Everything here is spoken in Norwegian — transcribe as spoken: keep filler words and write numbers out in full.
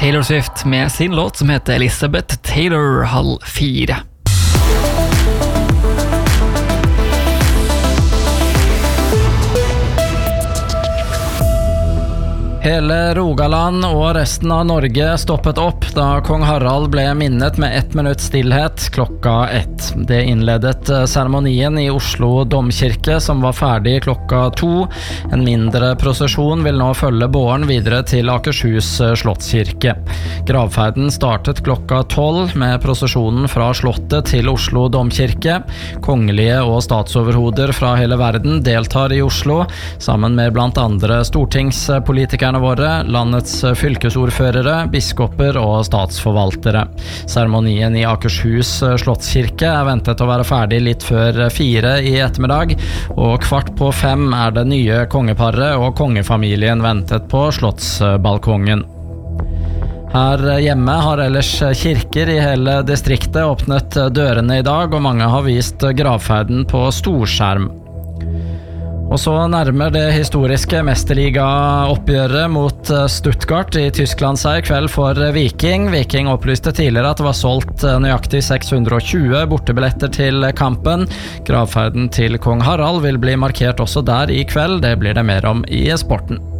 Taylor Swift med sin låt som heter Elizabeth Taylor halv fire. Hele Rogaland og resten av Norge stoppet opp da kong Harald ble minnet med ett minutt stillhet klokka ett. Det innledet seremonien i Oslo domkirke som var ferdig klokka to. En mindre prosesjon vil nå følge båren videre til Akershus slottskirke. Gravferden startet klokka tolv med prosesjonen fra slottet til Oslo domkirke. Kongelige og statsoverhoder fra hele verden deltar i Oslo, sammen med blant andre stortingspolitikerne våre, landets fylkesordførere, biskoper og statsforvaltere. Seremonien i Akershus slottskirke er ventet å være ferdig litt før fire i ettermiddag, og kvart på fem er det nye kongeparet og kongefamilien ventet på slottsbalkongen. Her hjemme har ellers kirker i hele distriktet åpnet dørene i dag, og mange har vist gravferden på storskjerm. Og så nærmer det historiske mesterliga-oppgjøret mot Stuttgart i Tyskland seg i kveld for Viking. Viking opplyste tidligere at det var solgt nøyaktig seks hundre og tjue bortebilletter til kampen. Gravferden til kong Harald vil bli markert også der i kveld, det blir det mer om i sporten.